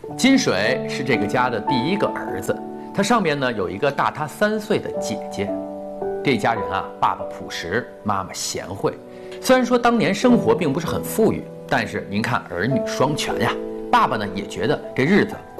金水是这个家的第一个儿子，他上面呢有一个大他3岁的姐姐。这家人啊，爸爸朴实，妈妈贤惠。虽然说当年生活并不是很富裕，但是您看儿女双全呀。爸爸呢也觉得这日子